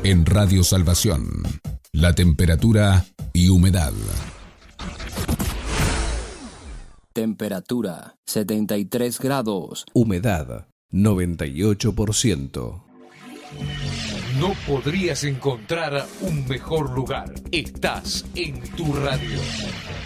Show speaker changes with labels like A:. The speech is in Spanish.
A: En Radio Salvación, la temperatura y humedad.
B: Temperatura 73 grados.
C: Humedad 98%.
D: No podrías encontrar un mejor lugar. Estás en tu radio.